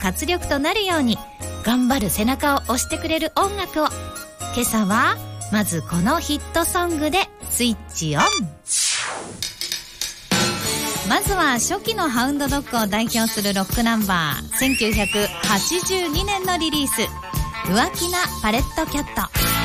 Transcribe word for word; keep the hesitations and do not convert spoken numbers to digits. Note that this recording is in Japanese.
活力となるように頑張る背中を押してくれる音楽を。今朝はまずこのヒットソングでスイッチオン。まずは初期のハウンドドッグを代表するロックナンバー、せんきゅうひゃくはちじゅうにねんのリリース、浮気なパレットキャット。